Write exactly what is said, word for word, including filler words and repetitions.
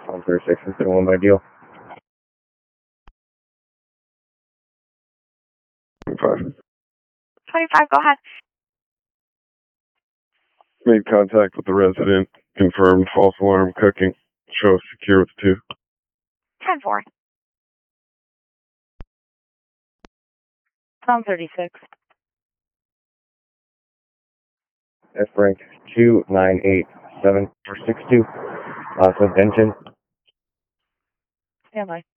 one thirty-six is the one by deal. Five. twenty-five, go ahead. Made contact with the resident. Confirmed false alarm cooking. Show secure with two. ten four. Psalm thirty-six. F rank two nine eight seven four six two. Lots of tension. Stand by.